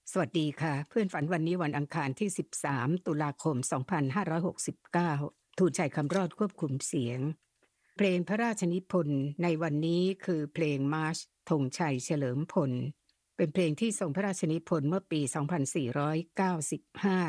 สวัสดีค่ะเพื่อนฝันวันนี้วันอังคารที่13ตุลาคม2569ทูลชัยคำรอดควบคุมเสียงเพลงพระราชนิพนธ์ในวันนี้คือเพลงมาร์ชธงชัยเฉลิมพลเป็นเพลงที่ทรงพระราชนิพนธ์เมื่อปี2495